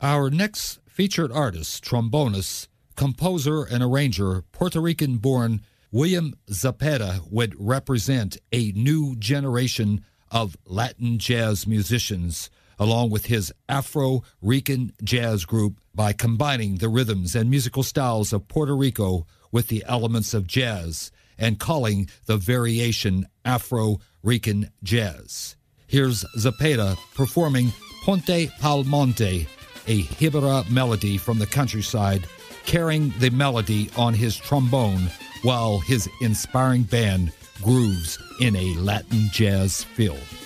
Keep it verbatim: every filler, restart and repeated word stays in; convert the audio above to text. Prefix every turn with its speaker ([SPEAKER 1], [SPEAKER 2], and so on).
[SPEAKER 1] Our next featured artist, trombonist, composer, and arranger, Puerto Rican-born William Zepeda, would represent a new generation of Latin jazz musicians, along with his Afro-Rican jazz group, by combining the rhythms and musical styles of Puerto Rico with the elements of jazz and calling the variation Afro-Rican jazz. Here's Zepeda performing Ponte Pal Monte, a Jibara melody from the countryside, carrying the melody on his trombone while his inspiring band grooves in a Latin jazz feel.